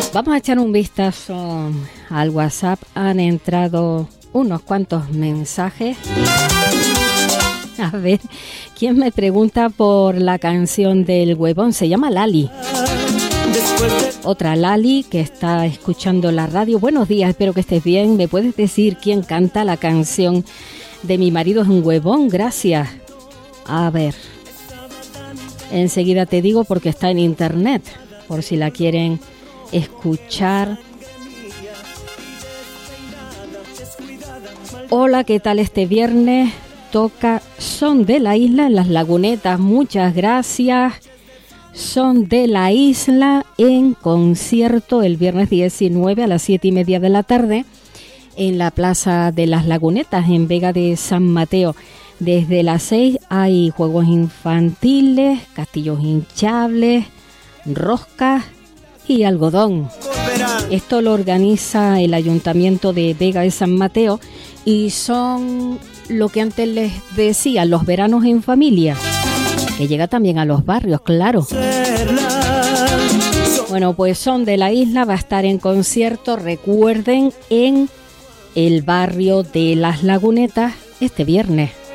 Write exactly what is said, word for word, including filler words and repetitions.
Vamos a echar un vistazo al WhatsApp. Han entrado unos cuantos mensajes. A ver, ¿quién me pregunta por la canción del Huevón? Se llama Lali. Otra Lali que está escuchando la radio. Buenos días, espero que estés bien. ¿Me puedes decir quién canta la canción de Mi marido es un huevón? Gracias. A ver, enseguida te digo porque está en internet, por si la quieren escuchar. Hola, ¿qué tal este viernes? Toca Son de la Isla en las Lagunetas. Muchas gracias. Son de la Isla en concierto el viernes diecinueve a las siete y media de la tarde en la Plaza de las Lagunetas en Vega de San Mateo. Desde las seis hay juegos infantiles, castillos hinchables, roscas y algodón. Esto lo organiza el Ayuntamiento de Vega de San Mateo y son lo que antes les decía, los veranos en familia, que llega también a los barrios, claro. Bueno, pues Son de la Isla va a estar en concierto, recuerden, en el barrio de Las Lagunetas este viernes.